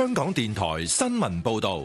香港電台新聞報道。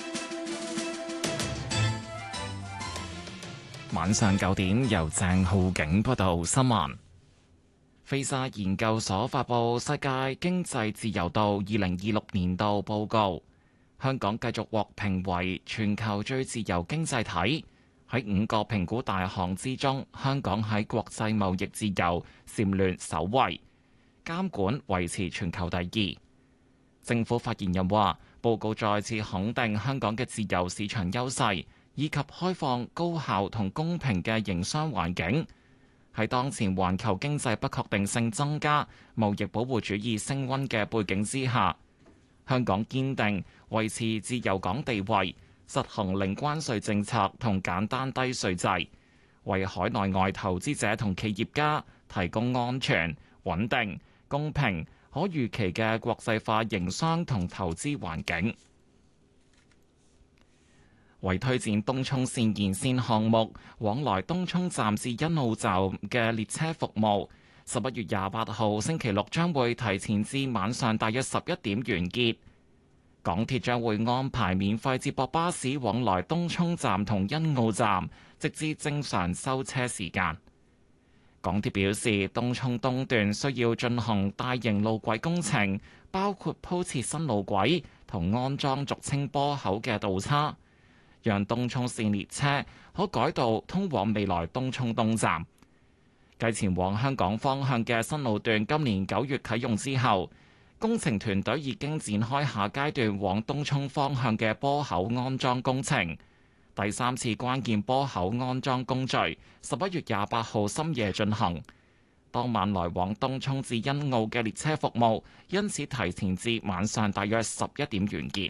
晚上9點，由鄭浩景報道新聞。菲沙研究所發布《世界經濟自由度2026年度報告》，香港繼續獲評為全球最自由經濟體。喺5個評估大項之中，香港喺國際貿易自由蟬聯首位，監管維持全球第2。政府發言人話，報告再次肯定香港嘅自由市場優勢，以及開放、高效同公平嘅營商環境。喺當前環球經濟不確定性增加、貿易保護主義升溫嘅背景之下，香港堅定維持自由港地位，實行零關稅政策同簡單低稅制，為海內外投資者同企業家提供安全、穩定、公平、可預期嘅國際化營商同投資環境。為推展東涌綫延綫項目，往來東涌站至欣澳站嘅列車服務，11月28號星期六將會提前至晚上大約11點完結。港鐵將會安排免費接駁巴士往來東涌站同欣澳站，直至正常收車時間。港鐵表示，東涌東段需要進行大型路軌工程，包括鋪設新路軌同安裝俗稱波口嘅道岔，讓東涌綫列車可改道通往未來東涌東站。繼前往香港方向嘅新路段今年9月啟用之後，工程團隊已經展開下階段往東涌方向嘅波口安裝工程。第3次關鍵波口安裝工序11月28號深夜進行，當晚來往東涌至欣澳嘅列車服務因此提前至晚上大約11點完結。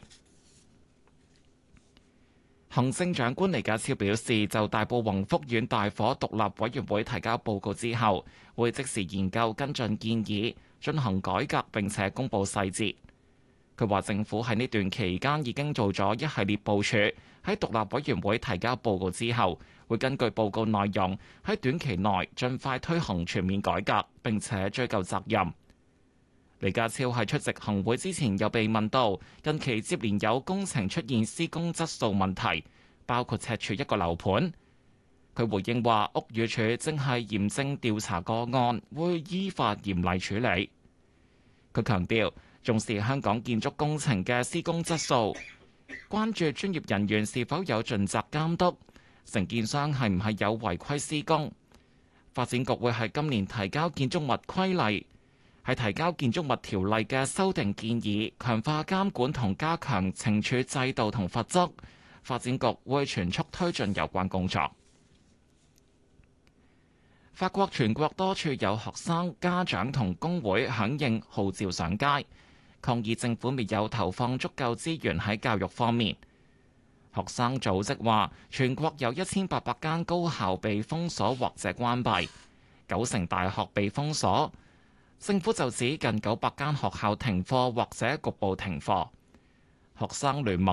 行政長官李家超表示，就大埔宏福苑大火獨立委員會提交報告之後，會即時研究跟進建議，進行改革並且公佈細節。佢話政府喺呢段期間已經做咗一系列部署，喺獨立委員會提交報告之後，會根據報告內容喺短期內盡快推行全面改革並且追究責任。李家超喺出席行會之前又被問到，近期接連有工程出現施工質素問題，包括赤柱一個樓盤。佢回應話，屋宇署正係嚴正調查個案，會依法嚴厲處理。佢強調重視香港建築工程嘅施工質素，關注專業人員是否有盡責監督，承建商係唔係有違規施工。發展局會喺今年提交建築物規例，係提交建築物條例嘅修訂建議，強化監管同加強懲處制度同罰則。發展局會全速推進有關工作。法國全國多處有學生、家長同工會響應號召上街，抗議政府未有投放足夠資源喺教育方面。學生組織話，全國有1800間高校被封鎖或者關閉，90%大學被封鎖。政府就指近900間學校停課或者局部停課。學生聯盟